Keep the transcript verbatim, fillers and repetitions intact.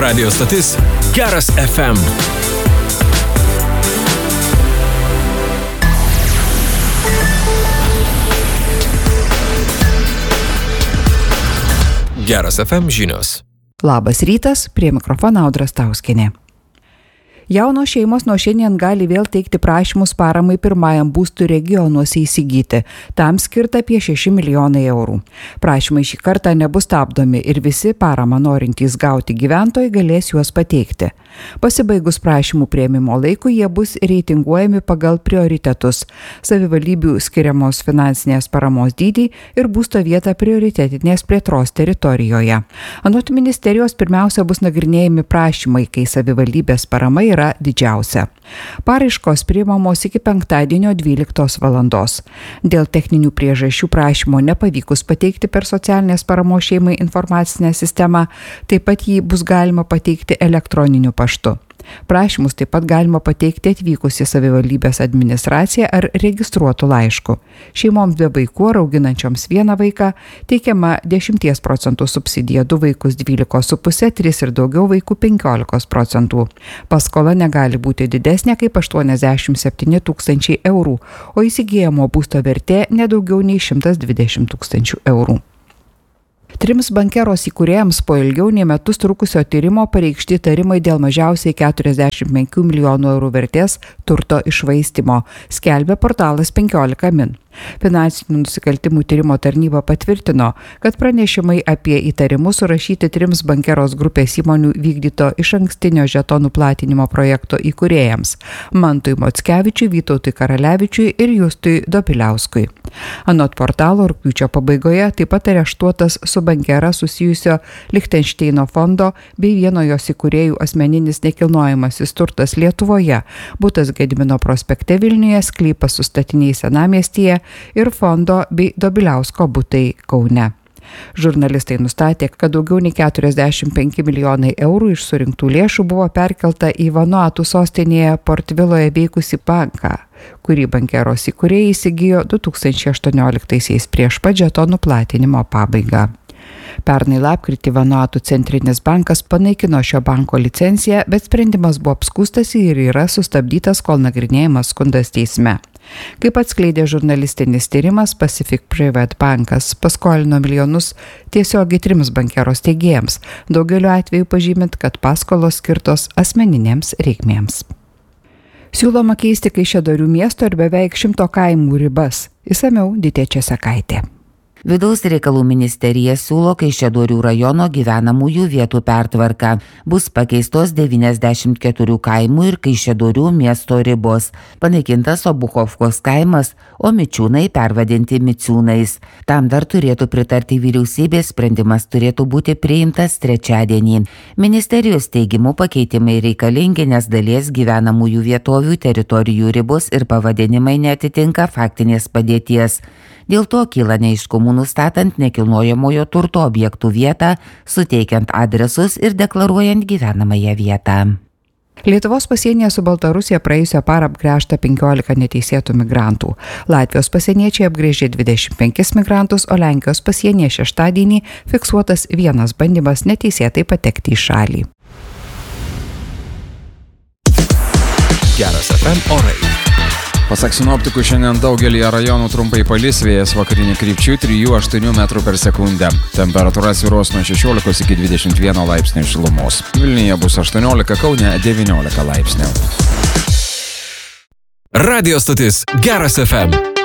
Radio stotis Geras F M. Geras F M žinios. Labas rytas, prie mikrofono Audra Stauskienė. Jaunos šeimos nuo šiandien gali vėl teikti prašymus paramai pirmajam būstui regionuose įsigyti. Tam skirta apie šeši milijonai eurų. Prašymai šį kartą nebus stabdomi ir visi paramą norintys gauti gyventojai galės juos pateikti. Pasibaigus prašymų priėmimo laikui jie bus reitinguojami pagal prioritetus, savivaldybių skiriamos finansinės paramos dydį ir būsto vietą prioritetinės plėtros teritorijoje. Anot ministerijos pirmiausia bus nagrinėjami prašymai, kai savivaldybės parama yra yra didžiausia. Paraiškos priimamos iki penktadienio dvyliktos valandos. Dėl techninių priežasčių prašymo nepavykus pateikti per socialinės paramos šeimai informacinę sistemą, taip pat jį bus galima pateikti elektroniniu paštu. Prašymus taip pat galima pateikti atvykus į savivaldybės administraciją ar registruotų laišku. Šeimoms be vaikų ar auginančioms vieną vaiką teikiama dešimties procentų subsidija, du vaikus dvylika su puse, tris ir daugiau vaikų penkiolika procentų. Paskola negali būti didesnė kaip aštuoniasdešimt septyni tūkstančiai eurų, o įsigijamo būsto vertė nedaugiau nei šimtas dvidešimt tūkstančių eurų. Trims bankeros įkūrėjams po ilgiau nei metus trukusio tyrimo pareikšti įtarimai dėl mažiausiai keturiasdešimt penkių milijonų eurų vertės turto iššvaistymo, skelbia portalas penkiolika min. Finansinių nusikaltimų tyrimo tarnyba patvirtino, kad pranešimai apie įtarimus surašyti trims bankeros grupės įmonių vykdyto išankstinio žetonų platinimo projekto įkūrėjams – Mantui Mockevičiui, Vytautui Karalevičiui ir Justui Dobiliauskui. Anot portalo rugpjūčio pabaigoje taip pat areštuotas su bankera susijusio Lichtenšteino fondo bei vieno jos įkūrėjų asmeninis nekilnojamasis turtas Lietuvoje, butas Gedimino prospekte Vilniuje, sklypas su statiniai Senamiestyje ir fondo bei Dobiliausko butai Kaune. Žurnalistai nustatė, kad daugiau nei keturiasdešimt penki milijonai eurų iš surinktų lėšų buvo perkelta į Vanuatų sostinėje Port Viloje veikusį banką, kurį bankeros įkūrėjai įsigijo du tūkstančiai aštuonioliktaisiais prieš pat žetonų platinimo pabaigą. Pernai lapkritį Vanuatų centrinis bankas panaikino šio banko licenciją, bet sprendimas buvo apskųstas ir yra sustabdytas, kol nagrinėjamas skundas teisme. Kaip atskleidė žurnalistinis tyrimas, Pacific Private bankas paskolino milijonus tiesiogiai trims bankeros steigėjams, daugeliu atveju pažymint, kad paskolos skirtos asmeninėms reikmėms. Siūloma keisti Kaišiadorių miesto ir beveik šimto kaimų ribas. Išsamiau Ditė Česakaitė. Vidaus reikalų ministerija siūlo Kaišiadorių rajono gyvenamųjų vietų pertvarką. Bus pakeistos devyniasdešimt keturių kaimų ir Kaišiadorių miesto ribos. Panaikintas Obuchovkos kaimas, o Mičiūnai pervadinti Miciūnais. Tam dar turėtų pritarti vyriausybės, sprendimas turėtų būti priimtas trečiadienį. Ministerijos teigimu pakeitimai reikalingi, nes dalies gyvenamųjų vietovių teritorijų ribos ir pavadinimai neatitinka faktinės padėties. Dėl to kyla neaiškumų nustatant nekilnojamojo turto objektų vietą, suteikiant adresus ir deklaruojant gyvenamąją vietą. Lietuvos pasienyje su Baltarusija praėjusią parą apgręžta penkiolika neteisėtų migrantų. Latvijos pasieniečiai apgręžė dvidešimt penkis migrantus, o Lenkijos pasienyje šeštadienį fiksuotas vienas bandymas neteisėtai patekti į šalį. Geras F M orai. Pasak sinoptikų, šiandien daugelį rajonų trumpai palis, vėjas vakarinių krypčių trijų aštuonių metrų per sekundę. Temperatūra svyruos nuo šešiolikos iki dvidešimt vieno laipsnių šilumos. Vilniuje bus aštuoniolika, Kaune devyniolika laipsnių. Radio stotis Geras F M.